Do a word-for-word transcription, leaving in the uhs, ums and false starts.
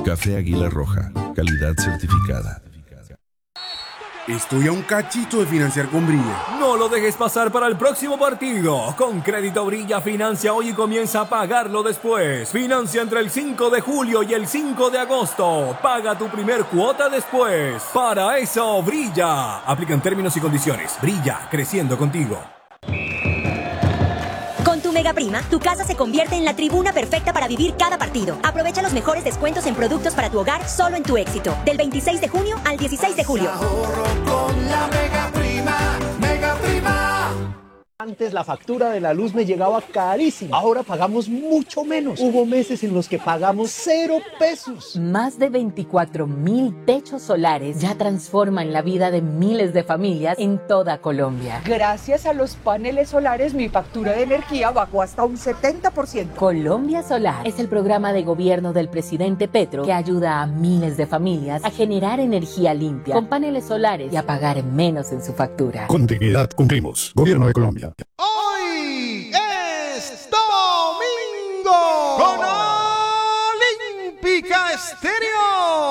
Café Águila Roja, calidad certificada. Estoy a un cachito de financiar con Brilla. No lo dejes pasar para el próximo partido. Con Crédito Brilla financia hoy y comienza a pagarlo después. Financia entre el cinco de julio y el cinco de agosto. Paga tu primer cuota después. Para eso Brilla. Aplican términos y condiciones. Brilla, creciendo contigo. Con tu Mega Prima, tu casa se convierte en la tribuna perfecta para vivir cada partido. Aprovecha los mejores descuentos en productos para tu hogar solo en Tu Éxito. Del veintiséis de junio al dieciséis de julio. Ahorro con la Mega Prima, Mega Prima. Antes la factura de la luz me llegaba carísima. Ahora pagamos mucho menos. Hubo meses en los que pagamos cero pesos. Más de veinticuatro mil techos solares ya transforman la vida de miles de familias en toda Colombia. Gracias a los paneles solares, mi factura de energía bajó hasta un setenta por ciento. Colombia Solar es el programa de gobierno del presidente Petro que ayuda a miles de familias a generar energía limpia con paneles solares y a pagar menos en su factura. Con dignidad cumplimos. Gobierno de Colombia. Hoy es domingo con Olímpica Estéreo.